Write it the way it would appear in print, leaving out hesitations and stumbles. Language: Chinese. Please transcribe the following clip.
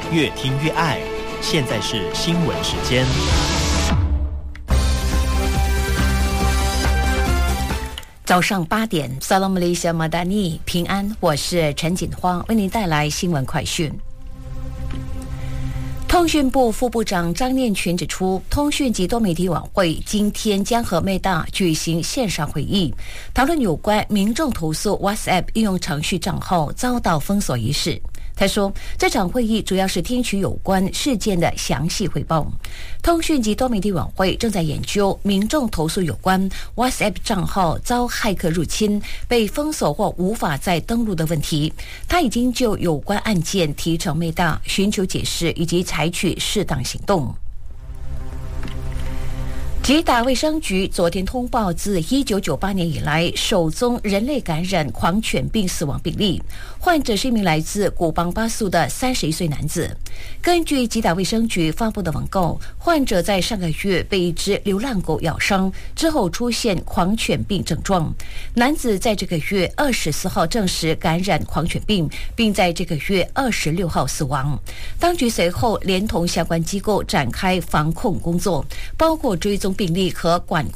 越听越爱。现在是新闻时间。 早上8点 Salam Malaysia Madani 平安，我是陈锦花，为您带来新闻快讯。通讯部副部长张念群指出，通讯及多媒体晚会今天将和Meta举行线上会议，讨论有关民众投诉 WhatsApp 应用程序账号遭到封锁一事。他说，这场会议主要是听取有关事件的详细汇报。通讯及多媒体晚会正在研究民众投诉有关 WhatsApp 账号遭骇客入侵、被封锁或无法再登录的问题。他已经就有关案件提呈Meta寻求解释以及采取适当行动。吉打卫生局昨天通报，自1998年以来首宗人类感染狂犬病死亡病例，患者是一名来自古邦巴素的31岁男子。根据吉打卫生局发布的网告，患者在上个月被一只流浪狗咬伤之后出现狂犬病症状。男子在这个月24号证实感染狂犬病，并在这个月26号死亡。当局随后连同相关机构展开防控工作，包括追踪病例和管